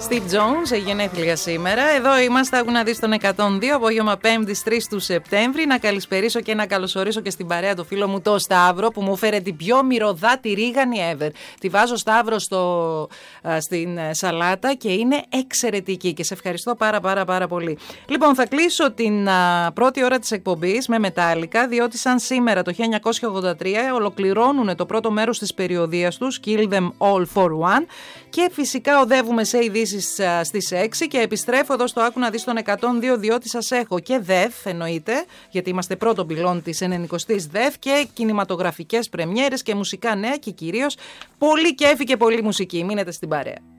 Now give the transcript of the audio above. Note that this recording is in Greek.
Steve Jones, έχει γενέθλια σήμερα. Εδώ είμαστε, άκου να δεις τον 102, απόγευμα 5ης 3 του Σεπτέμβρη. Να καλησπερίσω και να καλωσορίσω και στην παρέα το φίλο μου το Σταύρο, που μου έφερε την πιο μυρωδάτη ρίγανη ever. Τη βάζω, Σταύρο, στην σαλάτα και είναι εξαιρετική και σε ευχαριστώ πάρα πολύ. Λοιπόν, θα κλείσω την πρώτη ώρα της εκπομπής με Metallica, διότι σαν σήμερα το 1983 ολοκληρώνουν το πρώτο μέρος της περιοδίας τους, Kill Them All for One, και φυσικά οδεύουμε σε ειδήσεις στις 6 και επιστρέφω εδώ στο Άκου να δεις τον 102, διότι σας έχω και ΔΕΘ, εννοείται, γιατί είμαστε πρώτο πυλόν της 90ης ΔΕΘ, και κινηματογραφικές πρεμιέρες και μουσικά νέα και κυρίως πολύ κέφι και πολύ μουσική. Μείνετε στην παρέα.